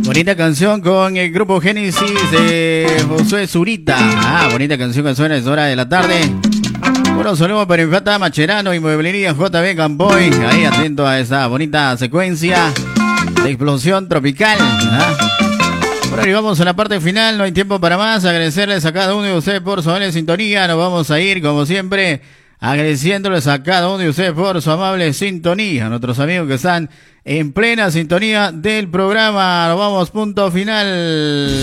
Bonita canción con el grupo Génesis de Josué Zurita. Bonita canción que suena a esa hora de la tarde. Bueno, saludos para Infata Macherano y Mueblería JB Campoy. Ahí atento a esa bonita secuencia de explosión tropical. Bueno, y vamos a la parte final, no hay tiempo para más. Agradecerles a cada uno de ustedes por su amable sintonía. Nos vamos a ir, como siempre, agradeciéndoles a cada uno de ustedes por su amable sintonía. A nuestros amigos que están en plena sintonía del programa. Nos vamos, punto final.